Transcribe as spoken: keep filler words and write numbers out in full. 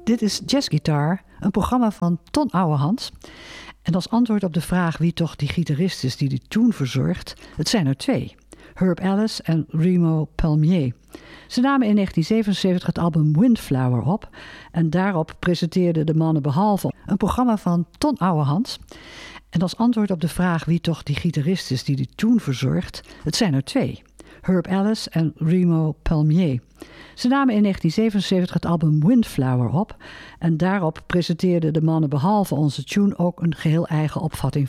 Dit is Jazz Guitar, een programma van Ton Ouwehand. En als antwoord op de vraag wie toch die gitarist is die die tune verzorgt, het zijn er twee. Herb Ellis en Remo Palmier. Ze namen in negentien zevenenzeventig het album Windflower op. En daarop presenteerden de mannen behalve een programma van Ton Ouwehand. En als antwoord op de vraag wie toch die gitarist is die die tune verzorgt, het zijn er twee. Herb Ellis en Remo Palmier. Ze namen in negentien zevenenzeventig het album Windflower op. En daarop presenteerden de mannen behalve onze tune ook een geheel eigen opvatting